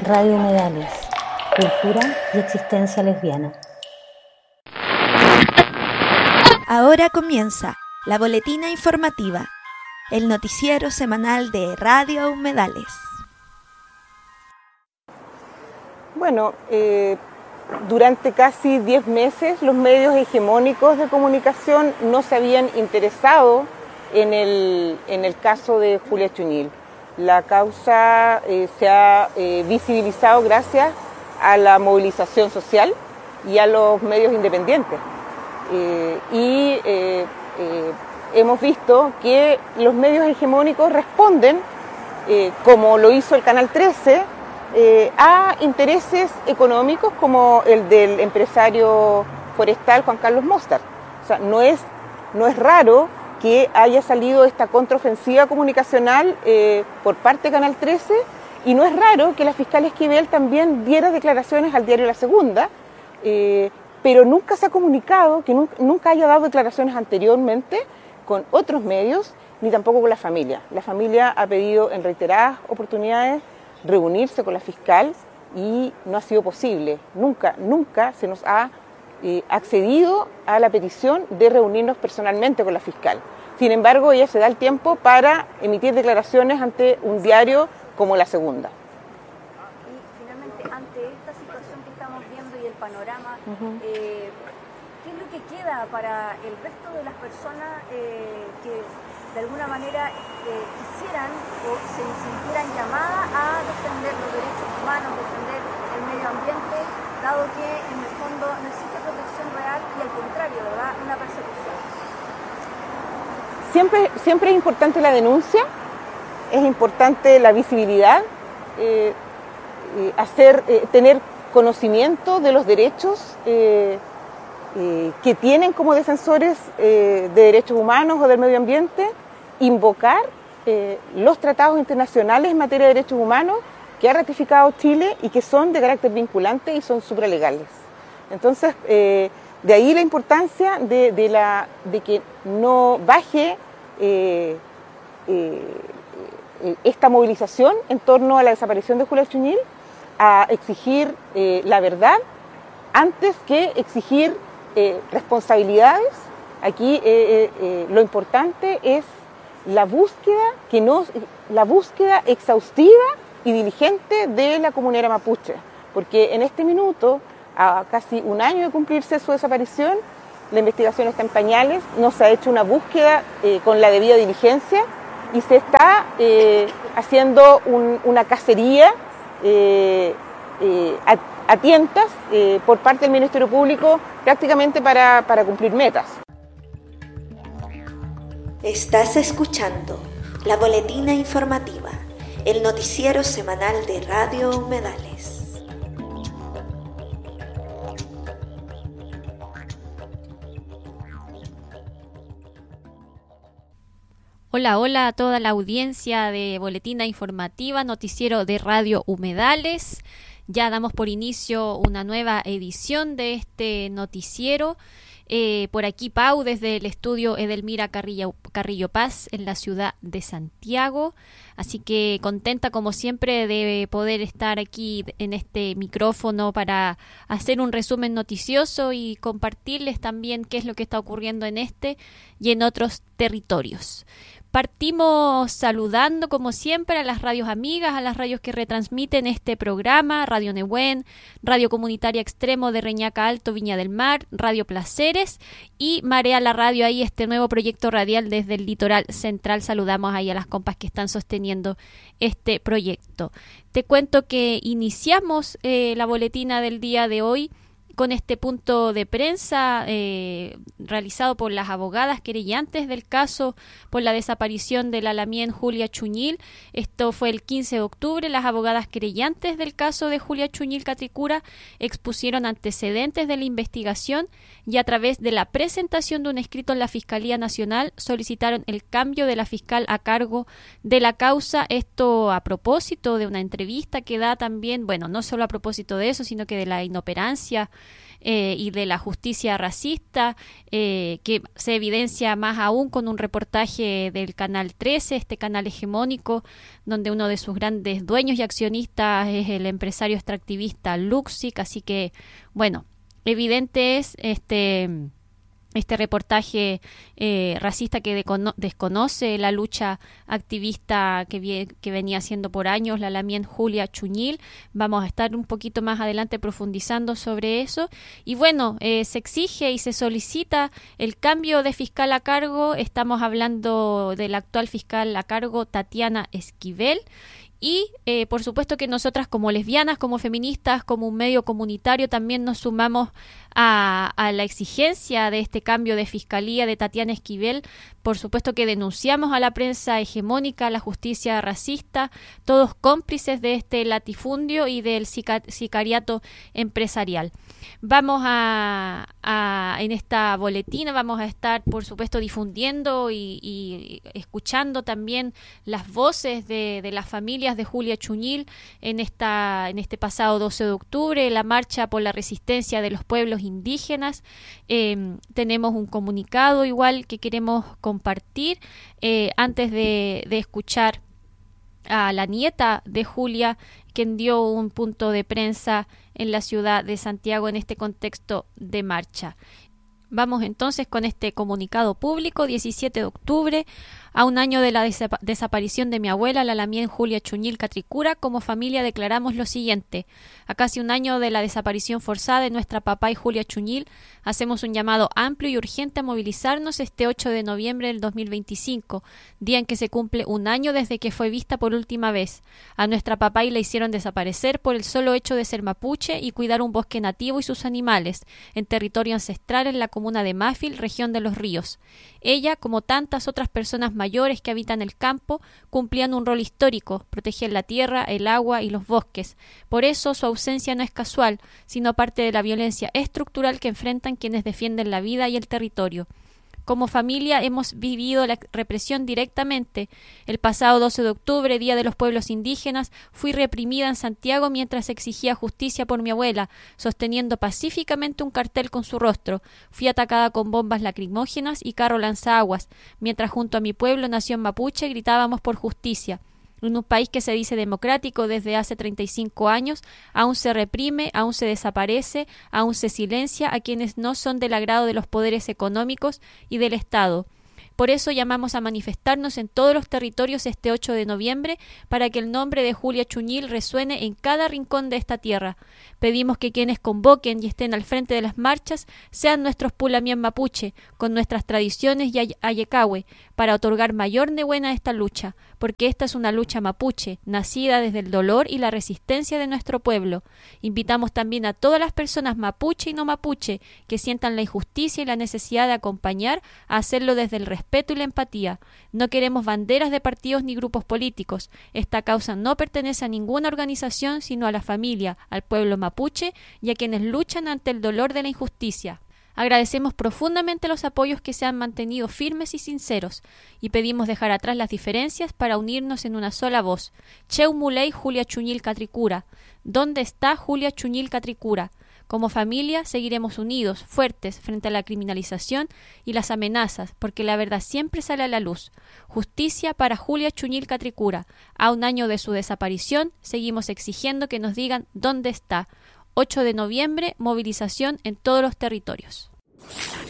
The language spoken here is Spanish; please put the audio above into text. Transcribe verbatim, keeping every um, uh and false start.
Radio Humedales, cultura y existencia lesbiana. Ahora comienza la boletina informativa, el noticiero semanal de Radio Humedales. Bueno, eh, durante casi diez meses los medios hegemónicos de comunicación no se habían interesado en el, en el caso de Julia Chuñil. La causa eh, se ha eh, visibilizado gracias a la movilización social y a los medios independientes. Eh, y eh, eh, hemos visto que los medios hegemónicos responden, eh, como lo hizo el Canal trece, eh, a intereses económicos como el del empresario forestal Juan Carlos Mostar. O sea, no es, no es raro que haya salido esta contraofensiva comunicacional eh, por parte de Canal trece, y no es raro que la fiscal Esquivel también diera declaraciones al diario La Segunda, eh, pero nunca se ha comunicado, que nunca, nunca haya dado declaraciones anteriormente con otros medios, ni tampoco con la familia. La familia ha pedido en reiteradas oportunidades reunirse con la fiscal y no ha sido posible. Nunca, nunca se nos ha eh, accedido a la petición de reunirnos personalmente con la fiscal. Sin embargo, ella se da el tiempo para emitir declaraciones ante un diario como La Segunda. Y finalmente, ante esta situación que estamos viendo y el panorama, uh-huh. eh, ¿qué es lo que queda para el resto de las personas eh, que de alguna manera eh, quisieran o se sintieran llamadas a defender los derechos humanos, defender el medio ambiente, dado que en el fondo no existe protección real y al contrario, ¿verdad?, una persecución? Siempre, siempre es importante la denuncia, es importante la visibilidad, eh, eh, hacer, eh, tener conocimiento de los derechos eh, eh, que tienen como defensores eh, de derechos humanos o del medio ambiente, invocar eh, los tratados internacionales en materia de derechos humanos que ha ratificado Chile y que son de carácter vinculante y son supralegales. Entonces, eh, de ahí la importancia de, de, la, de que no baje eh, eh, esta movilización en torno a la desaparición de Julia Chuñil a exigir eh, la verdad antes que exigir eh, responsabilidades. Aquí eh, eh, eh, lo importante es la búsqueda, que no, la búsqueda exhaustiva y diligente de la comunera mapuche, porque en este minuto, a casi un año de cumplirse su desaparición, la investigación está en pañales, no se ha hecho una búsqueda eh, con la debida diligencia y se está eh, haciendo un, una cacería eh, eh, a, a tientas eh, por parte del Ministerio Público prácticamente para, para cumplir metas. Estás escuchando la boletina informativa, el noticiero semanal de Radio Humedales. Hola, hola a toda la audiencia de Boletina Informativa, noticiero de Radio Humedales. Ya damos por inicio una nueva edición de este noticiero. Eh, por aquí Pau, desde el estudio Edelmira Carrillo, Carrillo Paz, en la ciudad de Santiago. Así que contenta como siempre de poder estar aquí en este micrófono para hacer un resumen noticioso y compartirles también qué es lo que está ocurriendo en este y en otros territorios. Partimos saludando, como siempre, a las radios amigas, a las radios que retransmiten este programa: Radio Nehuen, Radio Comunitaria Extremo de Reñaca Alto, Viña del Mar, Radio Placeres y Marea la Radio, ahí este nuevo proyecto radial desde el litoral central. Saludamos ahí a las compas que están sosteniendo este proyecto. Te cuento que iniciamos eh, la boletina del día de hoy con este punto de prensa eh, realizado por las abogadas querellantes del caso por la desaparición de la lamien Julia Chuñil. Esto fue el quince de octubre. Las abogadas querellantes del caso de Julia Chuñil Catricura expusieron antecedentes de la investigación y a través de la presentación de un escrito en la Fiscalía Nacional solicitaron el cambio de la fiscal a cargo de la causa. Esto a propósito de una entrevista que da también, bueno, no solo a propósito de eso, sino que de la inoperancia eh, y de la justicia racista, eh, que se evidencia más aún con un reportaje del Canal trece, este canal hegemónico, donde uno de sus grandes dueños y accionistas es el empresario extractivista Luxic. Así que, bueno, evidente es este... este reportaje eh, racista que decono- desconoce la lucha activista que, vie- que venía haciendo por años la lamien Julia Chuñil. Vamos a estar un poquito más adelante profundizando sobre eso. Y bueno, eh, se exige y se solicita el cambio de fiscal a cargo. Estamos hablando de la actual fiscal a cargo, Tatiana Esquivel. Y eh, por supuesto que nosotras como lesbianas, como feministas, como un medio comunitario también nos sumamos a, a la exigencia de este cambio de fiscalía de Tatiana Esquivel. Por supuesto que denunciamos a la prensa hegemónica, a la justicia racista, todos cómplices de este latifundio y del sica- sicariato empresarial. Vamos a, a, en esta boletina vamos a estar, por supuesto, difundiendo y, y escuchando también las voces de, de las familias de Julia Chuñil en, esta, en este pasado doce de octubre, la marcha por la resistencia de los pueblos indígenas. Eh, tenemos un comunicado igual que queremos compartir eh, antes de, de escuchar a la nieta de Julia, quien dio un punto de prensa en la ciudad de Santiago en este contexto de marcha. Vamos entonces con este comunicado público. Diecisiete de octubre, a un año de la desap- desaparición de mi abuela, la lamien Julia Chuñil Catricura, como familia declaramos lo siguiente. A casi un año de la desaparición forzada de nuestra papá y Julia Chuñil, hacemos un llamado amplio y urgente a movilizarnos este ocho de noviembre del dos mil veinticinco, día en que se cumple un año desde que fue vista por última vez. A nuestra papá y la hicieron desaparecer por el solo hecho de ser mapuche y cuidar un bosque nativo y sus animales, en territorio ancestral en la comuna de Mafil, región de Los Ríos. Ella, como tantas otras personas mayores que habitan el campo, cumplían un rol histórico, protegían la tierra, el agua y los bosques. Por eso su ausencia no es casual, sino parte de la violencia estructural que enfrentan quienes defienden la vida y el territorio. Como familia hemos vivido la represión directamente. El pasado doce de octubre, Día de los Pueblos Indígenas, fui reprimida en Santiago mientras exigía justicia por mi abuela, sosteniendo pacíficamente un cartel con su rostro. Fui atacada con bombas lacrimógenas y carro lanzaguas, mientras junto a mi pueblo, nación mapuche, gritábamos por justicia. En un país que se dice democrático desde hace treinta y cinco años, aún se reprime, aún se desaparece, aún se silencia a quienes no son del agrado de los poderes económicos y del Estado. Por eso llamamos a manifestarnos en todos los territorios este ocho de noviembre para que el nombre de Julia Chuñil resuene en cada rincón de esta tierra. Pedimos que quienes convoquen y estén al frente de las marchas sean nuestros pulamien mapuche, con nuestras tradiciones y ayecahue, para otorgar mayor nebuena a esta lucha, porque esta es una lucha mapuche, nacida desde el dolor y la resistencia de nuestro pueblo. Invitamos también a todas las personas mapuche y no mapuche que sientan la injusticia y la necesidad de acompañar a hacerlo desde el respeto respeto y la empatía. No queremos banderas de partidos ni grupos políticos. Esta causa no pertenece a ninguna organización, sino a la familia, al pueblo mapuche y a quienes luchan ante el dolor de la injusticia. Agradecemos profundamente los apoyos que se han mantenido firmes y sinceros y pedimos dejar atrás las diferencias para unirnos en una sola voz. Cheu Muley Julia Chuñil Catricura. ¿Dónde está Julia Chuñil Catricura? Como familia seguiremos unidos, fuertes, frente a la criminalización y las amenazas, porque la verdad siempre sale a la luz. Justicia para Julia Chuñil Catricura. A un año de su desaparición, seguimos exigiendo que nos digan dónde está. ocho de noviembre, movilización en todos los territorios.